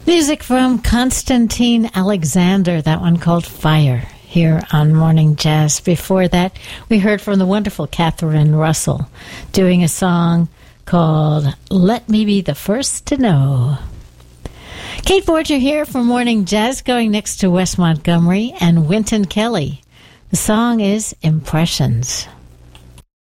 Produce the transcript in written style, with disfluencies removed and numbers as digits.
Music from Constantine Alexander, that one called Fire, here on Morning Jazz. Before that, we heard from the wonderful Catherine Russell doing a song called Let Me Be the First to Know. Kate Borger here for Morning Jazz, going next to Wes Montgomery and Wynton Kelly. The song is Impressions.